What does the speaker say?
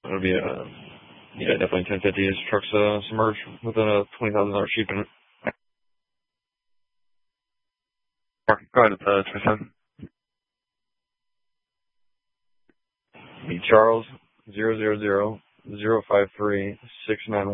It'll be yeah, definitely 1050. This truck's submerged within a $20,000 sheep in it. Go ahead, 27. Be Charles 000 053 691.